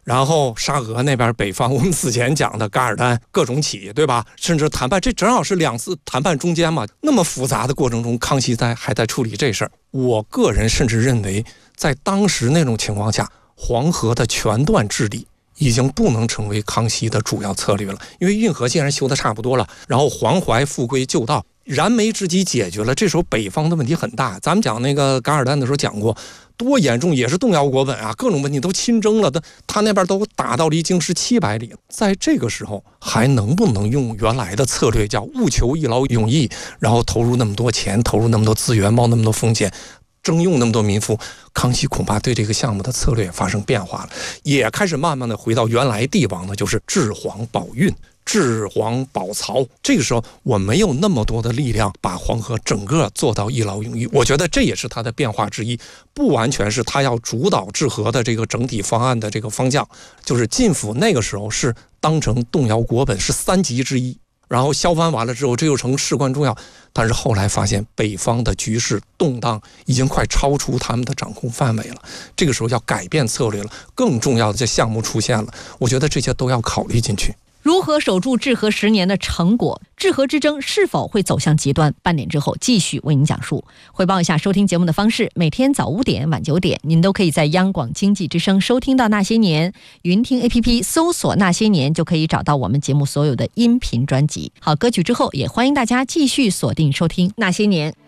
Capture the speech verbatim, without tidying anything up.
然后沙俄那边北方，我们此前讲的噶尔丹各种起，对吧？甚至谈判，这正好是两次谈判中间嘛。那么复杂的过程中，康熙在还在处理这事儿。我个人甚至认为，在当时那种情况下，黄河的全段治理已经不能成为康熙的主要策略了，因为运河既然修得差不多了，然后黄淮复归旧道，燃眉之急解决了，这时候北方的问题很大。咱们讲那个噶尔丹的时候讲过，多严重，也是动摇国本啊，各种问题都亲征了，他那边都打到离京师七百里。在这个时候，还能不能用原来的策略，叫务求一劳永逸，然后投入那么多钱，投入那么多资源，冒那么多风险，征用那么多民夫？康熙恐怕对这个项目的策略发生变化了，也开始慢慢的回到原来帝王的，就是治黄保运，治黄保曹。这个时候我没有那么多的力量把黄河整个做到一劳永逸，我觉得这也是他的变化之一，不完全是他要主导治河的这个整体方案的这个方向。就是晋府那个时候是当成动摇国本，是三急之一，然后削藩完了之后，这又成事关重要。但是后来发现北方的局势动荡已经快超出他们的掌控范围了，这个时候要改变策略了，更重要的这项目出现了，我觉得这些都要考虑进去。 如何守住治河十年的成果？治河之争是否会走向极端？半点之后继续为您讲述。汇报一下收听节目的方式：每天早五点、晚九点，您都可以在央广经济之声收听到《那些年》，云听 A P P 搜索《那些年》就可以找到我们节目所有的音频专辑。好，歌曲之后也欢迎大家继续锁定收听《那些年》。